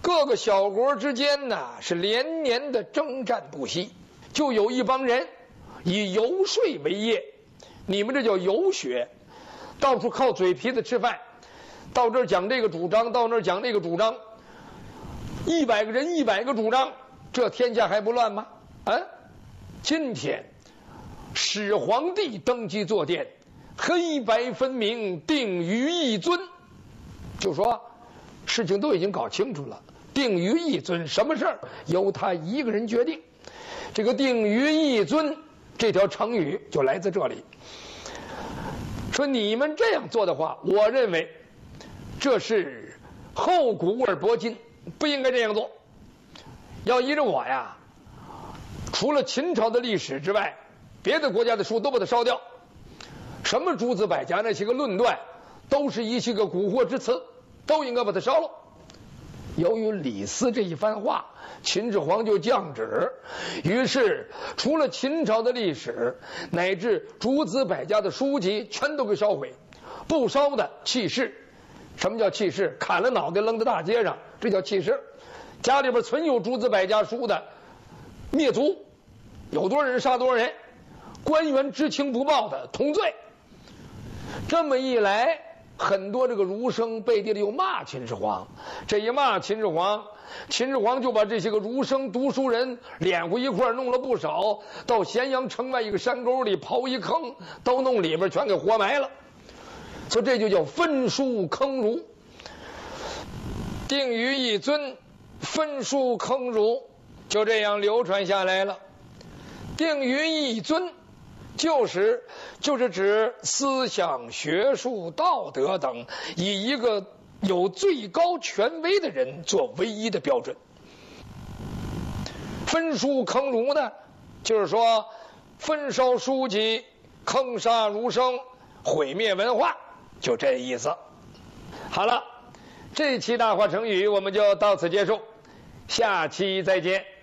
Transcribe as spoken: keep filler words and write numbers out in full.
各个小国之间呢是连年的征战不息，就有一帮人以游说为业，你们这叫游学，到处靠嘴皮子吃饭，到这儿讲这个主张，到那儿讲那个主张，一百个人一百个主张，这天下还不乱吗？啊，今天始皇帝登基坐殿，黑白分明，定于一尊，就说事情都已经搞清楚了，定于一尊，什么事儿由他一个人决定。这个定于一尊这条成语就来自这里，说你们这样做的话，我认为这是厚古而薄今，不应该这样做。要依着我呀，除了秦朝的历史之外，别的国家的书都把它烧掉。什么诸子百家那些个论断，都是一些个蛊惑之词，都应该把它烧了。由于李斯这一番话，秦始皇就降旨，于是除了秦朝的历史乃至诸子百家的书籍全都给烧毁，不烧的弃市。什么叫弃市？砍了脑袋扔在大街上，这叫弃市。家里边存有诸子百家书的灭族，有多少人杀多少人，官员知情不报的同罪。这么一来，很多这个儒生背地里又骂秦始皇，这一骂秦始皇，秦始皇就把这些个儒生读书人敛乎一块弄了不少，到咸阳城外一个山沟里刨一坑，都弄里边全给活埋了。所以这就叫分书坑儒，定于一尊，分书坑儒，就这样流传下来了。定于一尊就是就是指思想、学术、道德等以一个有最高权威的人做唯一的标准。分书坑儒呢，就是说焚烧书籍，坑杀儒生，毁灭文化，就这意思。好了，这期大话成语我们就到此结束，下期再见。